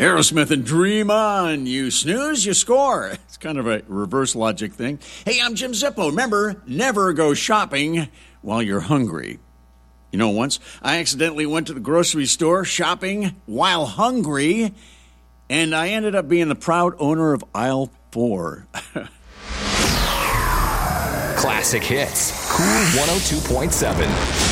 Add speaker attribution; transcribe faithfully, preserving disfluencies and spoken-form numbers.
Speaker 1: Aerosmith and Dream On. You snooze, you score. It's kind of a reverse logic thing. Hey, I'm Jim Zippo. Remember, never go shopping while you're hungry. You know, once I accidentally went to the grocery store shopping while hungry, and I ended up being the proud owner of aisle four.
Speaker 2: Classic Hits. Cool one oh two point seven.